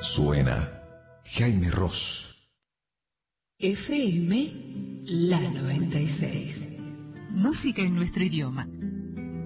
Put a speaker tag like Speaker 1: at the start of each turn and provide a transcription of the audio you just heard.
Speaker 1: Suena Jaime Ross.
Speaker 2: FM La 96.
Speaker 3: Música en nuestro idioma.